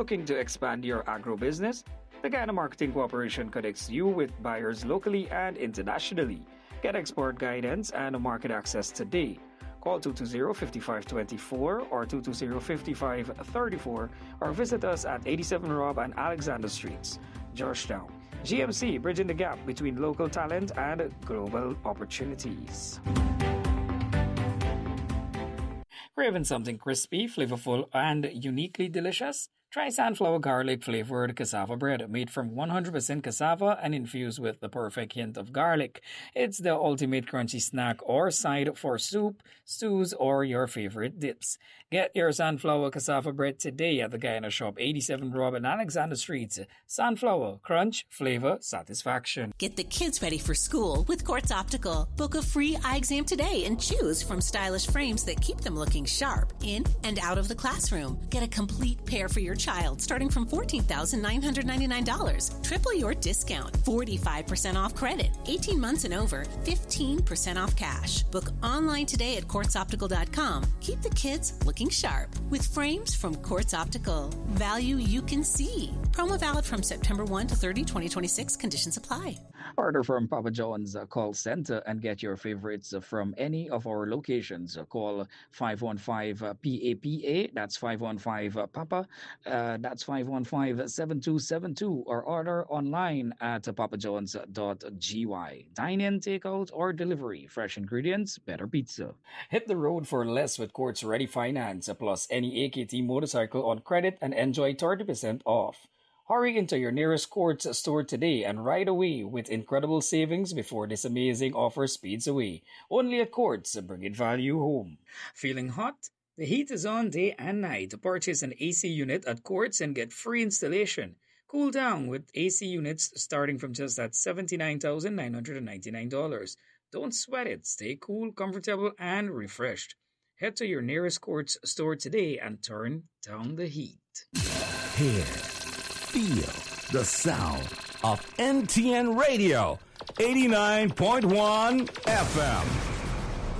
Looking to expand your agro business? The Guyana Marketing Corporation connects you with buyers locally and internationally. Get export guidance and market access today. Call 220-5524 or 220-5534 or visit us at 87 Rob and Alexander Streets, Georgetown. GMC, bridging the gap between local talent and global opportunities. Craving something crispy, flavorful, and uniquely delicious? Try Sunflower Garlic Flavored Cassava Bread, made from 100% cassava and infused with the perfect hint of garlic. It's the ultimate crunchy snack or side for soup, stews, or your favorite dips. Get your Sunflower Cassava Bread today at the Guyana Shop, 87 Rob and Alexander Streets. Sunflower, crunch, flavor, satisfaction. Get the kids ready for school with Quartz Optical. Book a free eye exam today and choose from stylish frames that keep them looking sharp in and out of the classroom. Get a complete pair for your child starting from $14,999. Triple your discount. 45% off credit. 18 months and over. 15% off cash. Book online today at quartzoptical.com. Keep the kids looking sharp with frames from Quartz Optical. Value you can see. Promo valid from September 1 to 30, 2026. Conditions apply. Order from Papa John's call center and get your favorites from any of our locations. Call 515-PAPA. That's 515-PAPA. That's 515-7272 or order online at papajohns.gy. Dine-in, takeout, or delivery. Fresh ingredients, better pizza. Hit the road for less with Quartz Ready Finance plus any AKT motorcycle on credit and enjoy 30% off. Hurry into your nearest Quartz store today and ride away with incredible savings before this amazing offer speeds away. Only at Quartz, bringing value home. Feeling hot? The heat is on day and night. Purchase an AC unit at Quartz and get free installation. Cool down with AC units starting from just at $79,999. Don't sweat it. Stay cool, comfortable, and refreshed. Head to your nearest Quartz store today and turn down the heat. Hear, feel the sound of NTN Radio, 89.1 FM.